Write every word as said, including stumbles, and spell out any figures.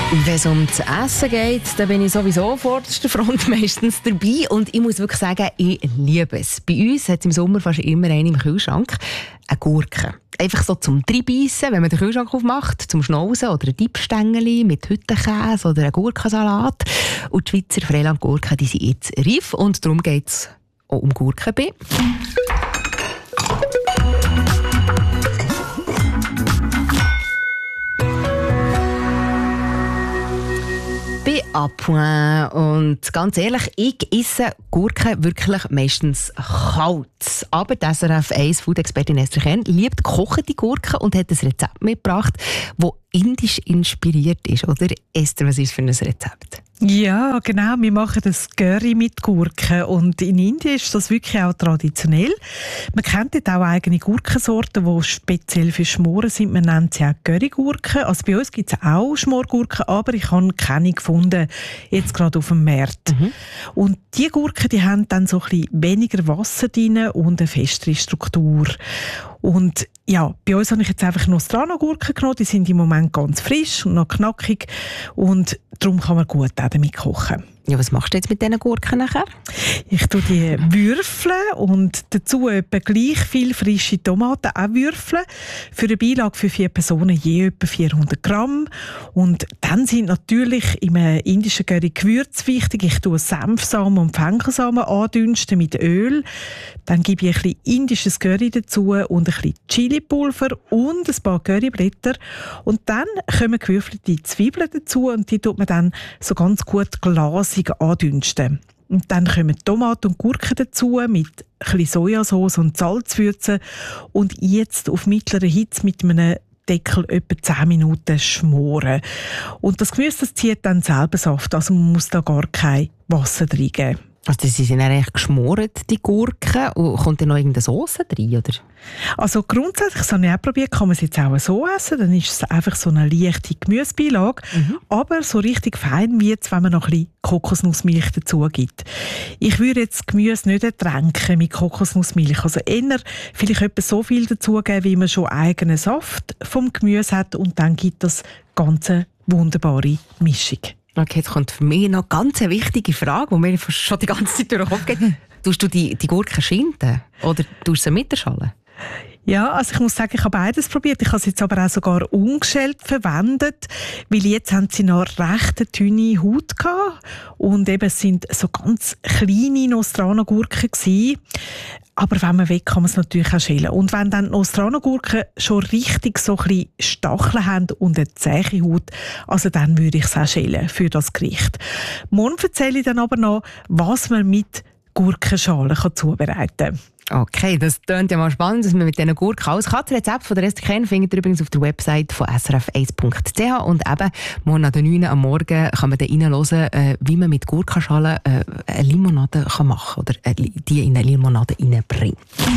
Wenn es um das Essen geht, dann bin ich sowieso vorderster Front meistens dabei. Und ich muss wirklich sagen, ich liebe es. Bei uns hat es im Sommer fast immer eine im Kühlschrank. Eine Gurke. Einfach so zum Dreinbeissen, wenn man den Kühlschrank aufmacht, zum Schnauzen oder ein Diebstängeli mit Hüttenkäse oder einen Gurkensalat. Und die Schweizer Freilandgurken, die sind jetzt reif und darum geht es auch um Gurken. Bei Appoint. Und ganz ehrlich, ich esse Gurken wirklich meistens kalt. Aber die S R F eins Food-Expertin Esther Kern liebt gekochte Gurken und hat ein Rezept mitgebracht, das indisch inspiriert ist. Oder Esther, was ist für ein Rezept? Ja, genau. Wir machen das Curry mit Gurken. Und in Indien ist das wirklich auch traditionell. Man kennt dort auch eigene Gurkensorten, die speziell für Schmoren sind. Man nennt sie auch Currygurken. Also bei uns gibt es auch Schmorgurken, aber ich habe keine gefunden, jetzt gerade auf dem Markt. Mhm. Und diese Gurken, die haben dann so ein bisschen weniger Wasser drin und eine festere Struktur. Und ja, bei uns habe ich jetzt einfach Nostrano-Gurken genommen. Die sind im Moment ganz frisch und noch knackig. Und darum kann man gut auch damit kochen. Ja, was machst du jetzt mit diesen Gurken nachher? Ich tue die würfeln und dazu etwa gleich viel frische Tomaten auch würfeln. Für eine Beilage für vier Personen je etwa vierhundert Gramm. Und dann sind natürlich im indischen Curry Gewürze wichtig. Ich tue Senfsamen und Fenchelsamen andünsten mit Öl. Dann gebe ich ein bisschen indisches Curry dazu und ein bisschen Chilipulver und ein paar Curryblätter. Und dann kommen gewürfelte Zwiebeln dazu und die tut man dann so ganz gut glasig andünsten. Und dann kommen Tomaten und Gurken dazu mit ein bisschen Sojasauce und Salzwürzen und jetzt auf mittlerer Hitze mit einem Deckel etwa zehn Minuten schmoren. Und das Gemüse, das zieht dann selber Saft, also man muss da gar kein Wasser reingeben. Also sie sind eigentlich geschmort, die Gurken. Und kommt da noch irgendeine Sauce rein, oder? Also grundsätzlich, das habe ich auch probiert, kann man es jetzt auch so essen. Dann ist es einfach so eine leichte Gemüsebeilage. Mhm. Aber so richtig fein wird es, wenn man noch ein bisschen Kokosnussmilch dazu gibt. Ich würde jetzt Gemüse nicht ertränken mit Kokosnussmilch. Also eher vielleicht etwa so viel dazugeben, wie man schon eigenen Saft vom Gemüse hat. Und dann gibt das ganz eine wunderbare Mischung. Okay, jetzt kommt für mich noch eine ganz wichtige Frage, die mir schon die ganze Zeit durch den Kopf geht. Tust du die, die Gurken schinden oder tust du sie mit der Schale? Ja, also ich muss sagen, ich habe beides probiert. Ich habe sie jetzt aber auch sogar ungeschält verwendet, weil jetzt haben sie noch recht eine dünne Haut gehabt. Und eben, es sind so ganz kleine Nostrano-Gurken gewesen. Aber wenn man will, kann man es natürlich auch schälen. Und wenn dann die Nostrano-Gurken schon richtig so ein bisschen Stacheln haben und eine zähe Haut, also dann würde ich es auch schälen für das Gericht. Morgen erzähle ich dann aber noch, was man mit Gurkenschalen zubereiten kann. Okay, das klingt ja mal spannend, dass man mit diesen Gurken alles kann. Das Rezept von der Esther Kern findet ihr übrigens auf der Website von s r f eins punkt c h. Und eben, morgen an der neun Uhr am Morgen kann man dann reinhören, äh, wie man mit Gurkenschalen äh, eine Limonade kann machen kann oder äh, die in eine Limonade reinbringen.